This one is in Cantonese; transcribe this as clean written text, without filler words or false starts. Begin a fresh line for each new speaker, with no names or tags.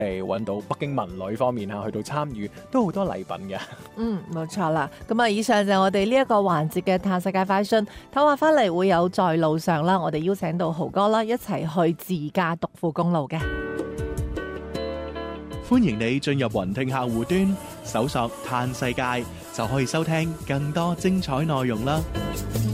揾到北京文旅方面去到參與，都好多禮品嘅。
冇錯啦。咁啊，以上就係我哋呢一個環節嘅探世界快訊。唞下翻嚟會有在路上啦，我哋邀請到豪哥啦，一齊去自駕獨富公路嘅。
歡迎你進入雲聽客戶端，搜索探世界就可以收聽更多精彩內容啦。